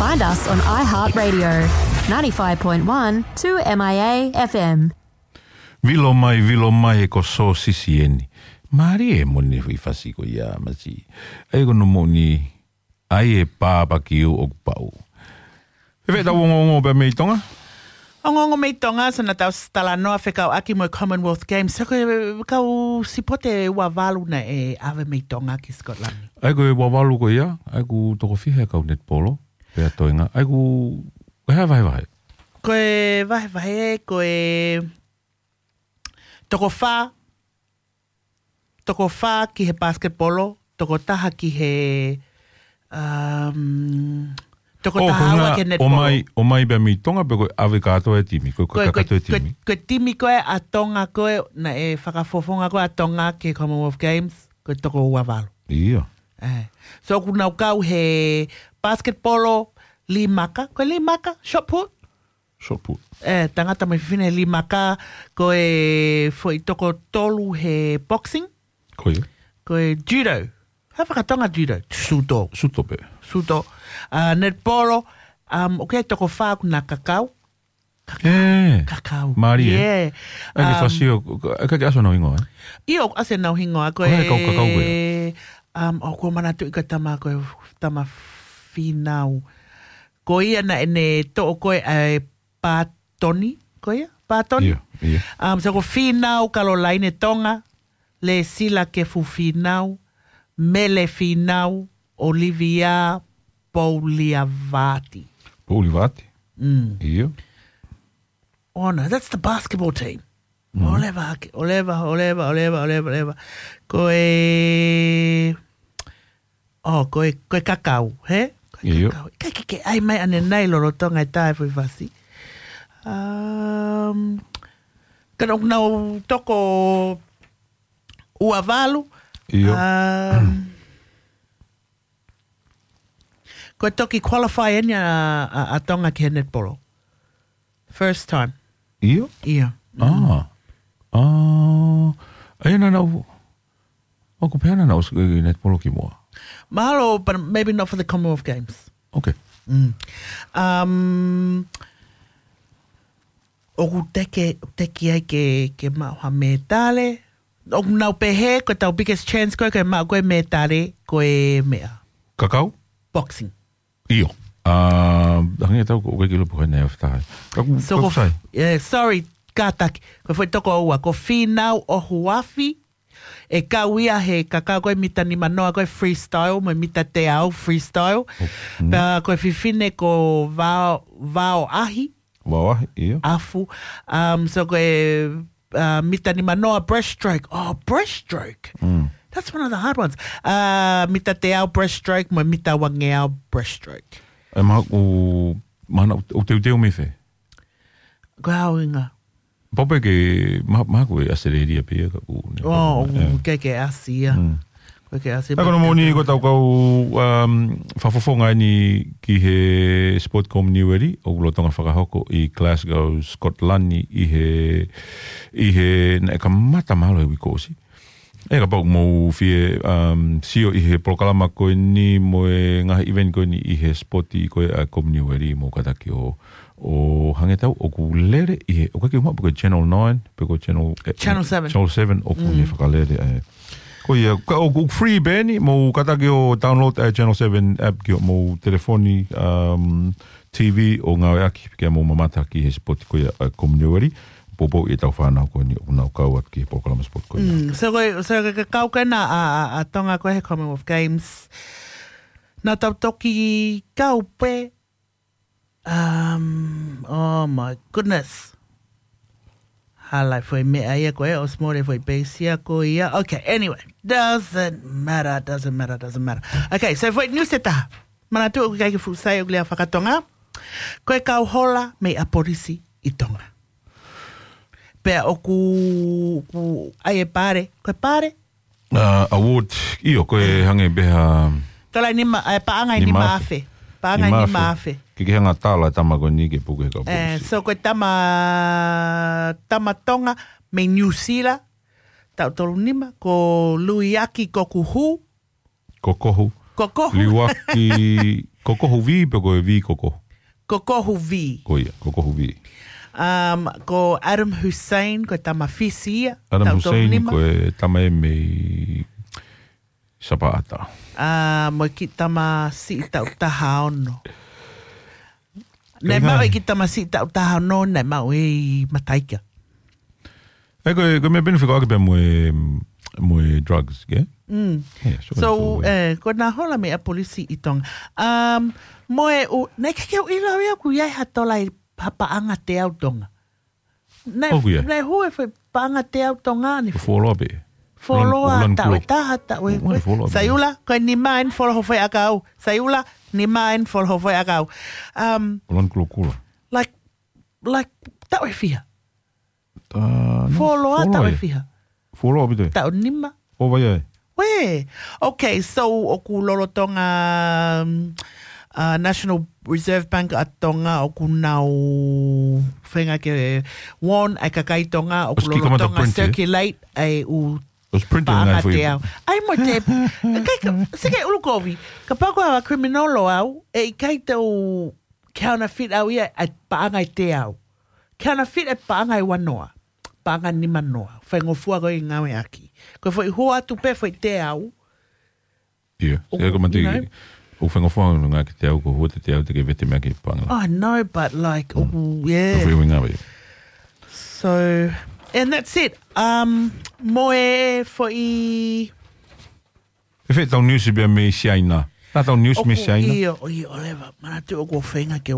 Find us on iHeartRadio, 95.1 2MIA FM. Vilo mai ko so sisieni. Mari e moni hui fasi ko ia masi. Ai ko no moni ai e papa ki o pau. E da wongo be me tonga. Ongongo me tonga sana tau stala noa whekau aki mo Commonwealth Games. So kau sipote wawalu na e ave me tonga ki Scotland. Ai ko e wawalu ko ia. Ai ko toko whihe kau net polo. Pea toinga. Ai ko hea vai. Ko e vai ko e toko wha ki he basketbolo. Toko taha ki he toko taha ke netball. O mai be mi tonga pe koe ave katoa e timi. Koe katoa e timi. Koe timi koe a tonga koe na e whakafofonga koe a tonga ke Commonwealth Games. Koe toko uawalo. Ia. So kuna ukau he basketbolo limaka. Koe limaka? Shot put? Shot put. Tangata mai whiwhine limaka. Koe foi toko tolu he boxing. Koe. Koe judo. Hea whakatonga judo. Sudo. Sudo pe. Sudo. Netbolo. Okay, toko wha kuna kakao. Kakao. Mari e. Yeah. Ai ni whasio. Ka ke aso nau hingoa. Io ase nau hingoa. Koe. Koe kau kakao koe. Koe manatu ika tama koe tama whinau. Koe ia na ene to koe ai pātoni. Koe ia? Pātoni? Ia. So ko whinau kalo laine tonga. Le sila ke fu whinau. Mele whinau. Olivia Pouliavati. Pouliavati? Ia. Oh no, that's the basketball team. Oleva. Koe kakao, he? Ia. Kai ai mai ane nei loro tonga e tae fui fasi. Kana nau toko uavalu. Ia. Koe toki qualify enya a tonga ki he netbolo. First time. Ia? Ia. Ai na nau. O ko pēna nau netbolo ki mua. Mahalo, but maybe not for the Commonwealth Games. Okay. Oku teki ai ke mauha me tale. Oku nau pehe, koe tau biggest chance koe mau koe me tale, koe mea. Kakao? Boxing. Io. Hangi tau ko kilo po nei of tai. So sorry, kataki. Ko foi toko ua ko finau o huafi. E kauia he kakao koe mita ni manoa koe freestyle, mo mita te au freestyle. Pa koe fifine ko vao ahi. Vao ahi, ia. Afu. So koe mita ni manoa breaststroke. Oh, breaststroke. That's one of the hard ones. Mita te au breaststroke, mo mita wange au breaststroke. E maha o teu me fe? Koe hau inga. Pope ke maha koe asereria pia ka ku. Ke asia. Koe ke asia. Ako no moni ko tau kau whafofonga ni ki he Sportcom Niweri o lotonga whakahoko i Glasgow, Scotland i he na ka mata mahalo e wikosi. E ka pau mou fie sio i he prokalama koe ni mo e ngaha event koe ni i he spoti koe a Comniweri mo kataki o hangetau o ku lere i he o kake uma peko Channel 9 peko Channel 7 o ku ni whakalere ko ia o ku free bani mo kataki o download Channel 7 app ki o mo telefoni TV o ngā aki kia mo mamata ki he spoti koe a Comniweri popo i tau whanau koe ni unau kau at ki pokalama sport koe. So kau koe na a tonga koe he Commonwealth Games. Nā tau toki kau pe. Oh my goodness. Halai foi mea ia koe, o smore foi beisia koe ia. Okay, anyway. Doesn't matter. Okay, so foi news te taha. Mana tu o kai ki fusai o glea whakatonga. Koe kau hola me a polisi i tonga. Pea o ku ai e pare. Koe pare? Award. Io, koe hange beha... Tola ni paangai ni maafe. Paangai ni maafe. Ki hanga tala tama koe ni ke puke ka polisi. So koe tama tonga me New Zealand. Tau tolu nima. Ko luiaki kokuhu. Kokohu. Kokohu. Liwaki Koko huvi pe koe vi koko. Koko Huvi. Ko ia, koko huvi. Ko Adam Hussein, ko tama fisi. Adam Hussein koe tamae me sapaata. Mo ki tama si tau taha ono. Nei mau ki tama si tau taha ono, nei mau e mataika. Koe me benefit ko ake pe moe drugs, ke? Yeah, so, ko na hola me a polisi i tonga. Moe u, nei kakeo ila rea ku iai hatola i paanga te au tonga. Nei hue fai paanga te au tonga ni. Foloa be. Foloa tawe taha tawe. Sayula, koe ni main folo hofai akau. Sayula, ni main folo hofai akau. Ulan kulo kula. Like, tawe fia. Foloa tawe fia. Foloa bite. Tau nima. O vai ai. We. Okay, so oku lolo tonga National Reserve Bank at tonga oku nau whenga ke won ai kakai tonga oku lolo tonga circulate ai u paanga te au. Ai mo te sike ulukovi ka pako awa criminolo au e kai tau counterfeit au ia ai paanga te au. Counterfeit e paanga i wanoa. Paanga ni manoa. Whengo fua koe ngawe aki. Koe foi hoa tu pe foi te au. Ia. Ia ko mati o whengo fua ngā ki te au ko hoa te au te ke vete mea ki paanga. Oh, no, but like, yeah. Ko whi ngawe. So, and that's it. Moe foi... E whi tau news bea me siaina. Nā tau news me siaina. Ia, lewa. Mana te o kua whenga ke...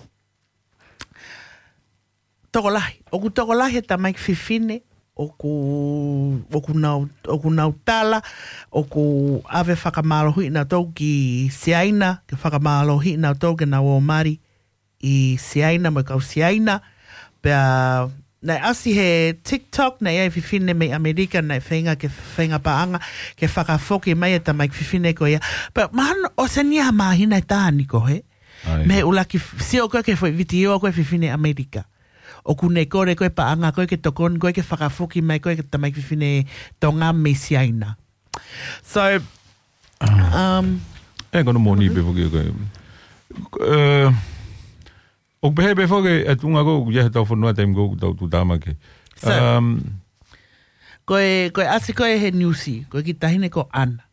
Tokolahi. Oku tokolahi ta mai fifine, oku nau tala, oku ave whakamalohi na tau ki siaina, ke whakamalohi na tau ke na Womari i siaina, mo kau siaina. Pea, nei asi he TikTok, nei ai fifine mei Amerika, nei whenga ke whenga paanga, ke whakafoki mai e ta mai fifine ko ia. Pea, mahan o se nia mahina e tahani ko he. Me ulaki, si o koe ke foi viti o koe fifine Amerika. O kune kore koe paanga, koe ke tokon, koe ke whakafoki mai, koe ke tamai whiwhine tonga me siaina. So, kono mōni be whoki koe. O pehe be whoki e tunga kou, iahe tau whanua taim kou tau tu tāmake. So, koe asi koe he newsi, koe ki tahine ko ana.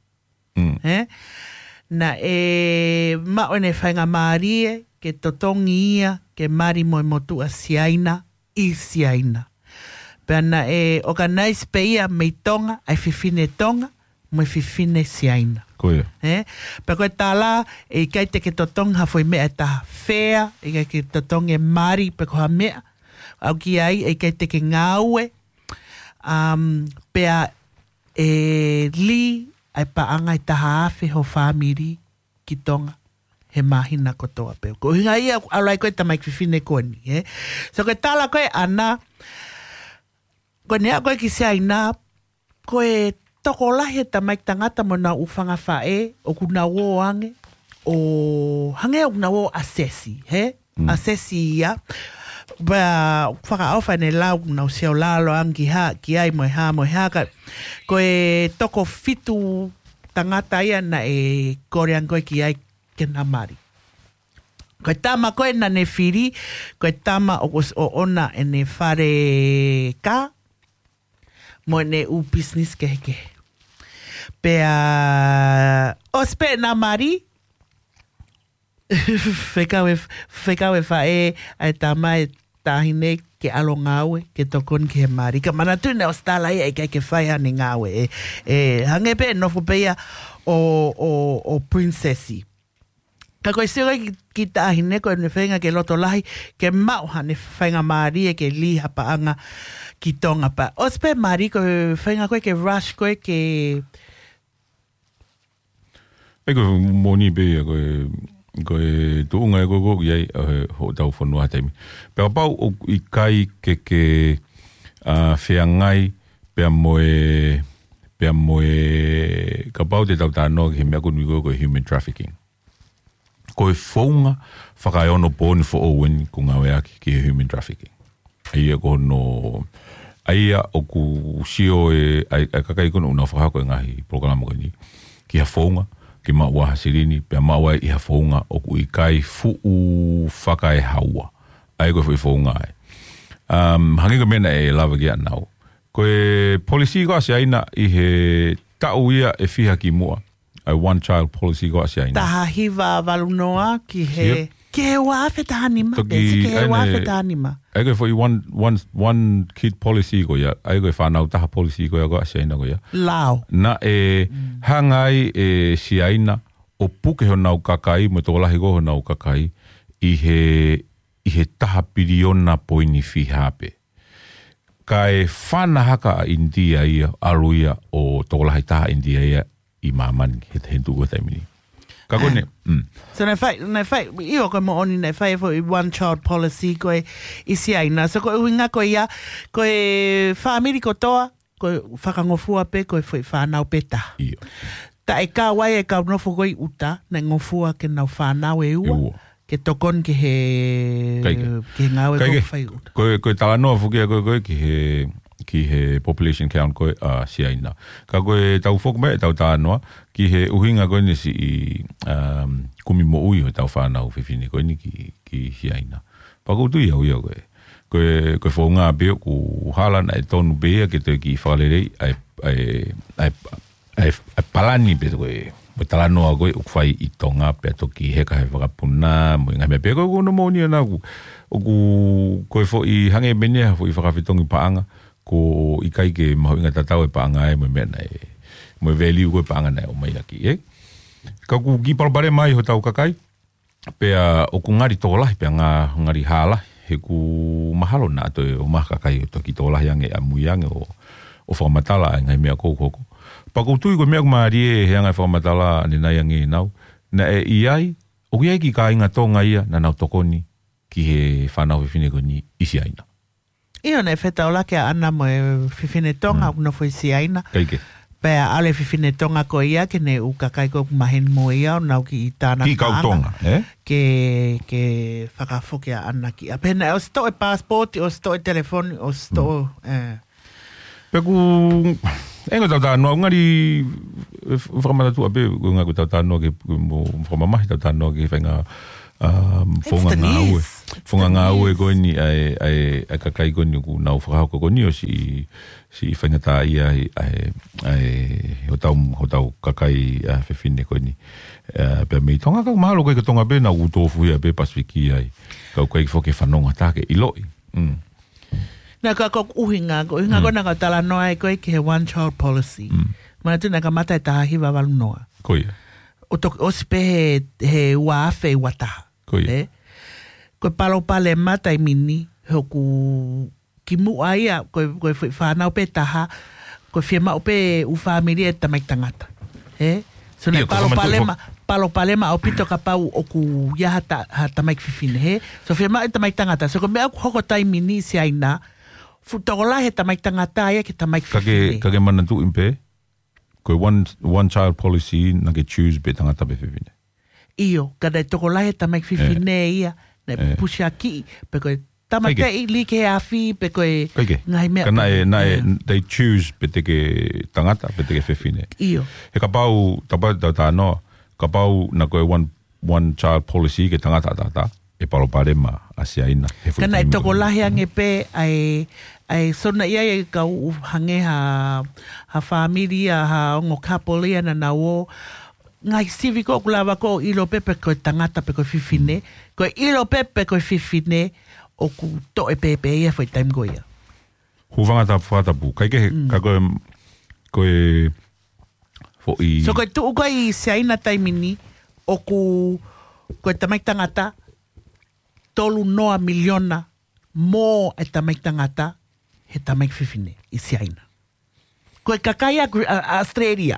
Na mao ne whainga maarie, ke totongi ia, ke mari moi motua siaina i siaina. Pena organize pe ia mei tonga, ai whiwhine tonga, moi whiwhine siaina. Koia. Pe koe tāla, e kai te ke totonga hafoi mea taha whea, e kai ke totonga mari pe koha mea, au ki ai, e kai te ke ngāue, pea li, ai paanga i taha awhi ho whamiri ki tonga. He mahina kotoa peo. Ko hinga ia alai koe tamai whiwhine koni. So koe tala koe ana, koe nea koe ki se aina, koe toko lahi tamai tangata mo na ufanga whae, o kuna wo ange, o hange o kuna wo asesi. Asesi ia. Ba whaka awha ne lau na o seo lalo angi ha, ki ai moe ha ka. Koe toko fitu tangata ia na e korean koe ki ai ke na mari. Koe tama koe na ne whiri, koe tama o ona e ne whare ka, mo ne u business ke heke. Pea, ospe na mari, whekawe whae, ai tama e tahine ke alo ngāwe, ke tokon ke he mari. Ka mana tūne o stala ia e kai ke whae hane ngāwe. Hange pe nofo peia o princessi. Ka koe seo ki tahine koe ne whenga ke loto lahi, ke mauha ne whenga maari e ke liha paanga ki tonga pa. Ospe maari koe whenga koe ke rush koe ke... E koe mōni be koe tuunga e koko iai ho tau whanua taimi. Pea pau o i kai ke whengai pea moe ka pau te tau tānoa ki he mea kunu i koe human trafficking. Koe whaunga whakaeono pōni fo owen ko ngā weaki ki human trafficking. Aia kono... Aia o ku sio ai kakai kono una whakako e ngahi programa koe ni. Ki ha whaunga ki maua hasirini, pia maua I hafonga o ku I kai fuu whaka e haua. Ai koe fui fonga ai. Hangi ko mena e lawa ki anau. Koe polisi ko asia ina I he tau ia e whiha ki mua. A one child policy ko asia ina. Taha hiva walunoa ki he... Yep. Ke he wāwheta hanima, pesi ke he wāwheta hanima. Ai koe fui one kid policy ko ia. Ai koe whanau taha policy ko ia ko asia ina ko ia. Lao. Na e hangai e sia ina o puke ho nau kakai, mo tō lahi ko ho nau kakai, I he taha piriona poini whihape. Ka e whana haka a India ia, aruia o tō lahi taha India ia I mamani, he tuku taimini. Ka kone, So nei fai, io koe mo oni nei fai fo I one child policy koe I siaina. So koe uhinga koe ia, koe whaamiri kotoa, koe whakangofua pe, koe fo I whanau peta. Iyo. Ta e ka wai e ka nofo koe uta, nei ngofua ke nau whanau e ua. Ke tokon ke he... Ke ngau e koe whai uta. Koe tala noa fukia koe ki he population count koe a siaina. Ka koe tau whokme, tau tā noa, ki he uhinga koe nisi I kumi mo ui ho tau whanau whiwhine koe ni ki siaina. Pako tui au ia koe. Koe whonga beo ku halana e tonu bea ke toi ki whalerei ai palani pe koe. Mo tala noa koe ukwhai I tonga pe toki heka he whakapuna mo inga mea pe koe koe no moni ana ku. Oku koe fo I hange menea fo I whakawhitongi paanga ko I kai ke maho inga tatau e paanga e mo mea na e mo veliu koe paanga na e o mai aki Ka ku ki palapare mai ho tau kakai pea o ku ngari tōlahi pea ngari hala he ku mahalo na to o maha kakai o toki tōlahi ange a muiange o whamatala ngai mea kōkoko. Pako tui ko mea kumaarie he angai whamatala ane nai ange nau na e iai o iai ki ka inga tōnga ia na nau tokoni ki he whanau whiwhine ko ni isi aina. Io nei whetau lake a ana mo e whiwhine tonga no fo isi aina. Kaike. Pea ale whiwhine tonga ko ia ke ne ukakai ko mahen mo ia o nau ki I tāna Ki kau tonga, Ke whakafoke a ana ki. A pena o sto e passport, o sto e telefoni, o sto... Peku... Engo tau tā noa, ngari whakamata tua pe, ngā ku tau tā noa ke whamamahi tau tā noa ke whainga whonga ngā ue. Whonga ngā ue koe ni ai kakai koe ni ku nau whakahauka koe ni o si whainga tā ia ho tau kakai whiwhine koe ni. Pea mei tonga kau mahalo koe ka tonga pe na utofu ia pe pasifiki ai. Kau koe ki whoke whanonga tāke iloi. Nā ka uhinga koe na ka tala noa e koe ki he one child policy. Mana tūna ka mata e taha hiwa walu noa. Koe. O sipe he uafe I wataha. Koe. Koe palo pale mata I mini, hoku ki mua ia, koe whanau pe taha, koe whiema ope u whamiri e tamai tangata. So nei palo palema au pito ka pau o ku ia ha tamai whiwhine, he? So whiema e tamai tangata. So koe mea ku hoko tai mini si aina, futokola he tamai tangata ia ke tamai whiwhine. Kage mana tu impe, koe one child policy na ke choose pe tangata pe whiwhine. Iyo, kada e tokola he tamai whiwhine ia, ne pushi aki, pe koe tamate I li ke afi, pe koe ngai mea. Kana they choose pe te ke tangata, pe te ke whiwhine. Iyo. He ka pau, tapa tā noa, ka pau na koe one child policy ke tangata tata, e palo pare ma asia ina. Kana e tokola he ange pe, ai sona ia e ka hange ha familia, ha ongo kapoli ana na o, ngai sivi ko kulawa ko ilo pepe koe tangata pe koe whiwhine, koe ilo pepe koe whiwhine o ku to e pepe ia foi time goia. Huvanga ta whatapu, kai ke ka koe fo I... So koe tuu koe I seaina taimini o koe tamai tangata tolu noa miliona mō e tamai tangata he tamai whiwhine I seaina. Koe kakai Australia.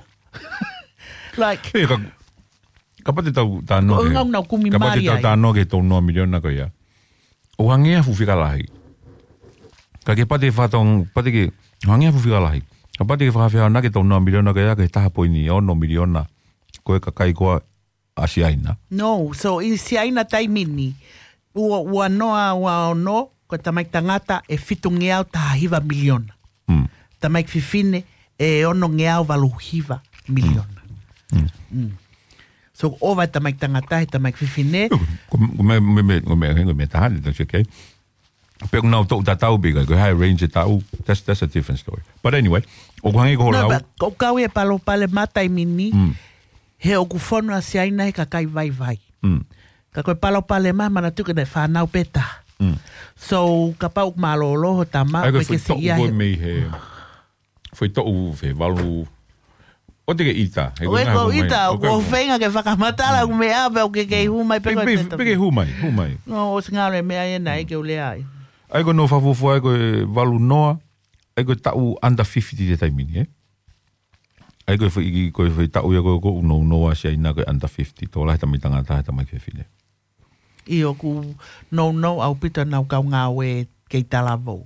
Like, ka pate tau tāno ke... Ka pate tau tāno ke tau noa miliona ko ia. O hangea fuwhika lahi. Ka ke pate whatong... Pate ke... Hangea fuwhika lahi. Ka pate ke whakawhia na ke tau noa miliona ko ia ke taha poini o no miliona. Koe kakai koa asiaina. No, so I siaina taimini. Ua noa no, ko tamai tangata e fitu ngeau taha hiva miliona. Tamai whiwhine e ono ngeau valu hiva miliona. So o vai tamai tangata he tamai whiwhine. Me tahani, that's okay. Pero now to tatau biga, go high range tau. That's a different story. But anyway, o hangi ko No, lau. but o kau e palo pale matai mini, he o kufono a siaina he kakai vai. Ka koe palo pale mana tuka ne whanau peta. So, ka pau malolo ho tama, Ai koe ko ke si ia foi he. me he. Foi to fe valu. O te ke ita. Oe ko ita, o whenga ke whakamatala, me awe o ke humai pe koe teta. Peke humai. No, o singare mea e nai ke ule ai. Ai ko no fafufu ai ko valu noa. Ai ko tau under 50 te taimini, Ai ko foi tau ia ko uno noa sia ina ko under 50. Tō lai tamai tangata he tamai ke whine. I o ku no au pita nau kau ngā we kei talavou.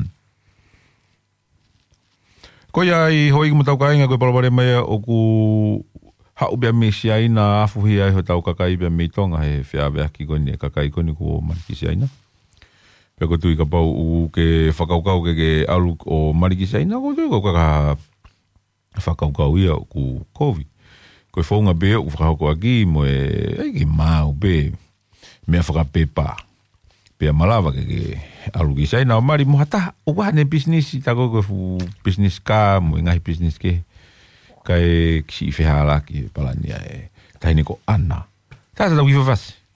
Ko ia i hoi ki matau kainga koe palapare mea o ku hau bea me sia ina afuhi ai ho tau kakai bea me tonga he whia bea ki koni e kakai koni ko mariki sia ina. Pea ko tui ka pau u ke whakaukau ke alu o mariki sia ina ko tui ko kaka whakaukau ia ku COVID. Koe whaunga bea u whakahoko aki mo e ki mau be mea whakapepa. Pea malawa ke alu ki sia ina o mari mo hata o wane business i tako ko business ka mo ngahi business ke kai kisi whehala ki palania e tahine ko ana. Tata tau ki whawhasi.